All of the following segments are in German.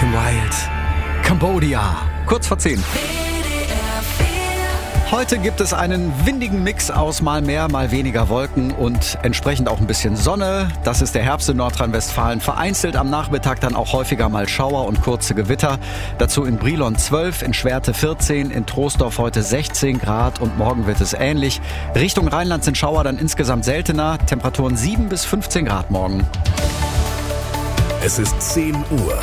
Kim Wilde. Cambodia. Kurz vor 10. Heute gibt es einen windigen Mix aus mal mehr, mal weniger Wolken und entsprechend auch ein bisschen Sonne. Das ist der Herbst in Nordrhein-Westfalen. Vereinzelt am Nachmittag dann auch häufiger mal Schauer und kurze Gewitter. Dazu in Brilon 12, in Schwerte 14, in Troisdorf heute 16 Grad und morgen wird es ähnlich. Richtung Rheinland sind Schauer dann insgesamt seltener. Temperaturen 7 bis 15 Grad morgen. Es ist 10 Uhr.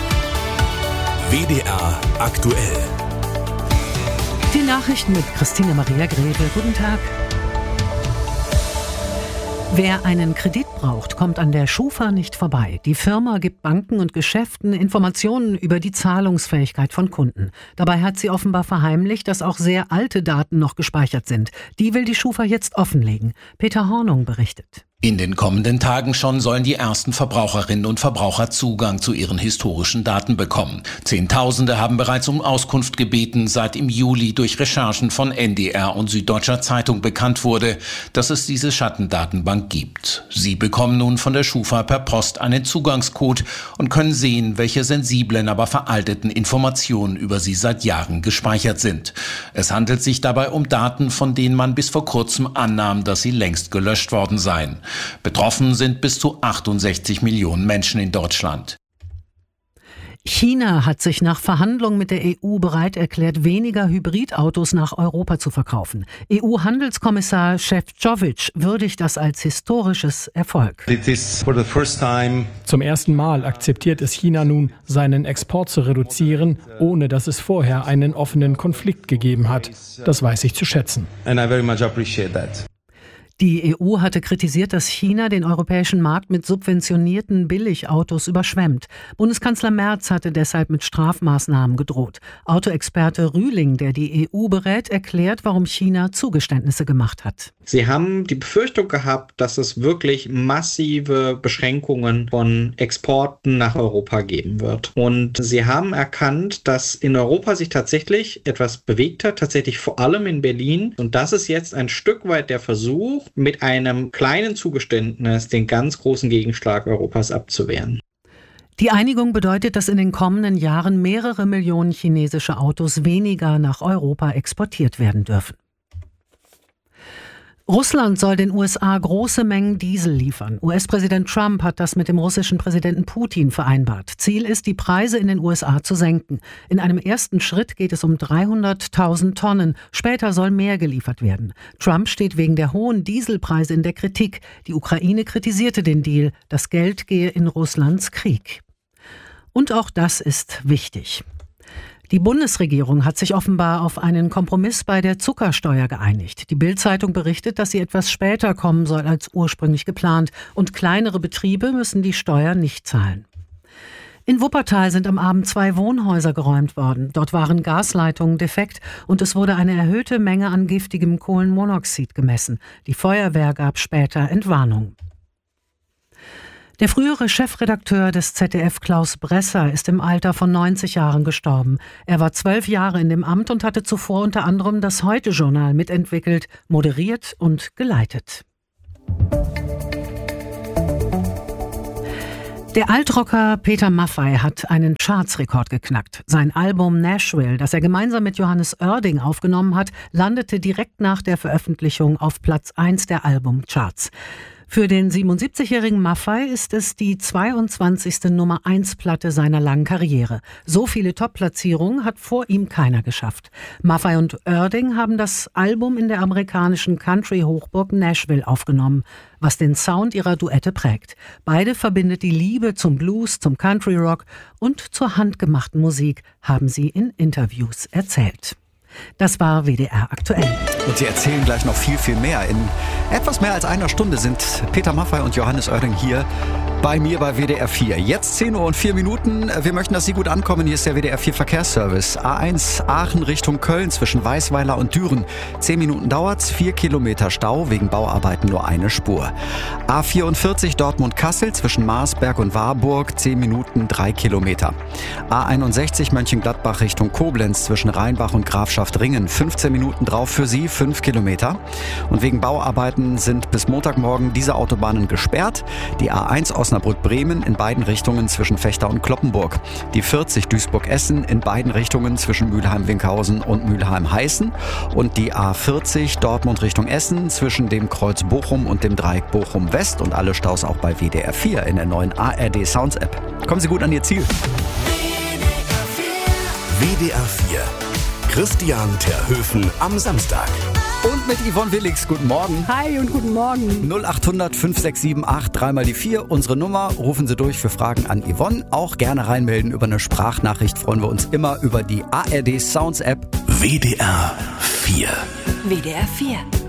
WDR aktuell. Die Nachrichten mit Christine Maria Greve. Guten Tag. Wer einen Kredit braucht, kommt an der Schufa nicht vorbei. Die Firma gibt Banken und Geschäften Informationen über die Zahlungsfähigkeit von Kunden. Dabei hat sie offenbar verheimlicht, dass auch sehr alte Daten noch gespeichert sind. Die will die Schufa jetzt offenlegen. Peter Hornung berichtet. In den kommenden Tagen schon sollen die ersten Verbraucherinnen und Verbraucher Zugang zu ihren historischen Daten bekommen. Zehntausende haben bereits um Auskunft gebeten, seit im Juli durch Recherchen von NDR und Süddeutscher Zeitung bekannt wurde, dass es diese Schattendatenbank gibt. Sie bekommen nun von der Schufa per Post einen Zugangscode und können sehen, welche sensiblen, aber veralteten Informationen über sie seit Jahren gespeichert sind. Es handelt sich dabei um Daten, von denen man bis vor kurzem annahm, dass sie längst gelöscht worden seien. Betroffen sind bis zu 68 Millionen Menschen in Deutschland. China hat sich nach Verhandlungen mit der EU bereit erklärt, weniger Hybridautos nach Europa zu verkaufen. EU-Handelskommissar Šefčovič würdigt das als historisches Erfolg. Zum ersten Mal akzeptiert es China nun, seinen Export zu reduzieren, ohne dass es vorher einen offenen Konflikt gegeben hat. Das weiß ich zu schätzen. Die EU hatte kritisiert, dass China den europäischen Markt mit subventionierten Billigautos überschwemmt. Bundeskanzler Merz hatte deshalb mit Strafmaßnahmen gedroht. Autoexperte Rühling, der die EU berät, erklärt, warum China Zugeständnisse gemacht hat. Sie haben die Befürchtung gehabt, dass es wirklich massive Beschränkungen von Exporten nach Europa geben wird. Und sie haben erkannt, dass in Europa sich tatsächlich etwas bewegt hat, tatsächlich vor allem in Berlin. Und das ist jetzt ein Stück weit der Versuch, mit einem kleinen Zugeständnis den ganz großen Gegenschlag Europas abzuwehren. Die Einigung bedeutet, dass in den kommenden Jahren mehrere Millionen chinesische Autos weniger nach Europa exportiert werden dürfen. Russland soll den USA große Mengen Diesel liefern. US-Präsident Trump hat das mit dem russischen Präsidenten Putin vereinbart. Ziel ist, die Preise in den USA zu senken. In einem ersten Schritt geht es um 300.000 Tonnen. Später soll mehr geliefert werden. Trump steht wegen der hohen Dieselpreise in der Kritik. Die Ukraine kritisierte den Deal. Das Geld gehe in Russlands Krieg. Und auch das ist wichtig. Die Bundesregierung hat sich offenbar auf einen Kompromiss bei der Zuckersteuer geeinigt. Die Bild-Zeitung berichtet, dass sie etwas später kommen soll als ursprünglich geplant und kleinere Betriebe müssen die Steuer nicht zahlen. In Wuppertal sind am Abend 2 Wohnhäuser geräumt worden. Dort waren Gasleitungen defekt und es wurde eine erhöhte Menge an giftigem Kohlenmonoxid gemessen. Die Feuerwehr gab später Entwarnung. Der frühere Chefredakteur des ZDF, Klaus Bresser, ist im Alter von 90 Jahren gestorben. Er war 12 Jahre in dem Amt und hatte zuvor unter anderem das Heute-Journal mitentwickelt, moderiert und geleitet. Der Altrocker Peter Maffay hat einen Chartsrekord geknackt. Sein Album Nashville, das er gemeinsam mit Johannes Oerding aufgenommen hat, landete direkt nach der Veröffentlichung auf Platz 1 der Albumcharts. Für den 77-jährigen Maffay ist es die 22. Nummer-1-Platte seiner langen Karriere. So viele Top-Platzierungen hat vor ihm keiner geschafft. Maffay und Oerding haben das Album in der amerikanischen Country-Hochburg Nashville aufgenommen, was den Sound ihrer Duette prägt. Beide verbindet die Liebe zum Blues, zum Country-Rock und zur handgemachten Musik, haben sie in Interviews erzählt. Das war WDR aktuell. Und sie erzählen gleich noch viel, viel mehr. In etwas mehr als einer Stunde sind Peter Maffay und Johannes Oerding hier bei mir bei WDR 4. Jetzt 10 Uhr und 4 Minuten. Wir möchten, dass Sie gut ankommen. Hier ist der WDR 4 Verkehrsservice. A1 Aachen Richtung Köln zwischen Weißweiler und Düren. 10 Minuten dauert's, 4 Kilometer Stau, wegen Bauarbeiten nur eine Spur. A44 Dortmund-Kassel zwischen Marsberg und Warburg, 10 Minuten, 3 Kilometer. A61 Mönchengladbach Richtung Koblenz zwischen Rheinbach und Grafschaft Ringen, 15 Minuten drauf für Sie, 5 Kilometer. Und wegen Bauarbeiten sind bis Montagmorgen diese Autobahnen gesperrt. Die A1 Osnabrück Osnabrück-Bremen in beiden Richtungen zwischen Vechta und Cloppenburg. Die 40 Duisburg-Essen in beiden Richtungen zwischen Mülheim-Winkhausen und Mülheim-Heißen. Und die A40 Dortmund Richtung Essen zwischen dem Kreuz Bochum und dem Dreieck Bochum-West. Und alle Staus auch bei WDR 4 in der neuen ARD Sounds App. Kommen Sie gut an Ihr Ziel. WDR 4. Christian Terhöfen am Samstag. Und mit Yvonne Willigs, guten Morgen. Hi und guten Morgen. 0800 5678 3 die 4, unsere Nummer. Rufen Sie durch für Fragen an Yvonne. Auch gerne reinmelden über eine Sprachnachricht. Freuen wir uns immer über die ARD Sounds App. WDR 4. WDR 4.